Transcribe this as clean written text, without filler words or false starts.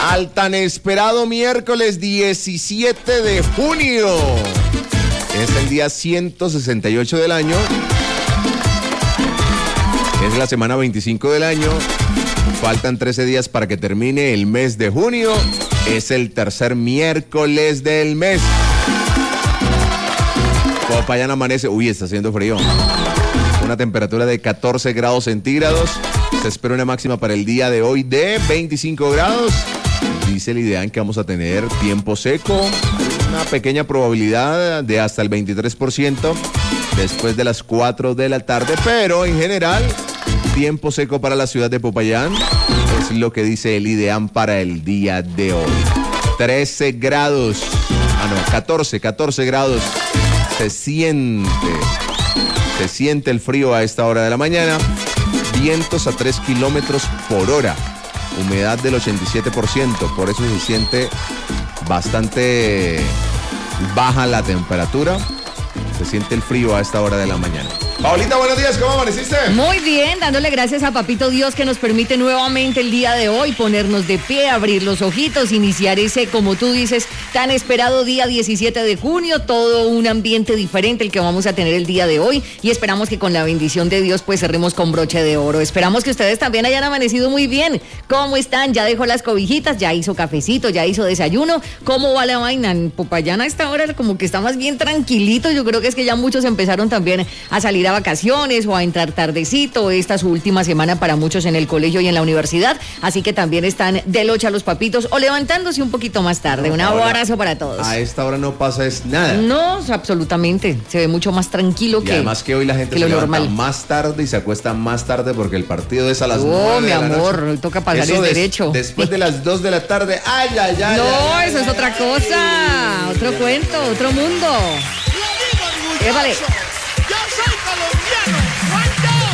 al tan esperado miércoles 17 de junio. Es el día 168 del año. Es la semana 25 del año. Faltan 13 días para que termine el mes de junio. Es el tercer miércoles del mes. Popayán amanece. Uy, está haciendo frío. Una temperatura de 14 grados centígrados. Se espera una máxima para el día de hoy de 25 grados. Dice el IDEAN que vamos a tener tiempo seco. Una pequeña probabilidad de hasta el 23% después de las 4 de la tarde. Pero en general, tiempo seco para la ciudad de Popayán. Es lo que dice el IDEAN para el día de hoy. 13 grados. 14 grados. Se siente el frío a esta hora de la mañana. Vientos a 3 kilómetros por hora. Humedad del 87%. Por eso se siente bastante baja la temperatura. Se siente el frío a esta hora de la mañana. Paulita, buenos días, ¿cómo amaneciste? Muy bien, dándole gracias a Papito Dios que nos permite nuevamente el día de hoy ponernos de pie, abrir los ojitos, iniciar ese, como tú dices, tan esperado día 17 de junio, todo un ambiente diferente el que vamos a tener el día de hoy y esperamos que con la bendición de Dios pues cerremos con broche de oro. Esperamos que ustedes también hayan amanecido muy bien. ¿Cómo están? ¿Ya dejó las cobijitas? ¿Ya hizo cafecito? ¿Ya hizo desayuno? ¿Cómo va la vaina? En Popayán a esta hora como que está más bien tranquilito. Yo creo que es que ya muchos empezaron también a salir a vacaciones o a entrar tardecito. Esta es su última semana para muchos en el colegio y en la universidad, así que también están de locha los papitos o levantándose un poquito más tarde. Un abrazo para todos. A esta hora no pasa es nada. No, absolutamente. Se ve mucho más tranquilo y además que hoy la gente se levanta más tarde y se acuesta más tarde porque el partido es a las 9 mi de la amor, noche. Hoy toca pagar el derecho. Después de las 2 de la tarde, ¡ay! No, eso es otra cosa, otro cuento, otro mundo. Vale. Yo soy colombiano.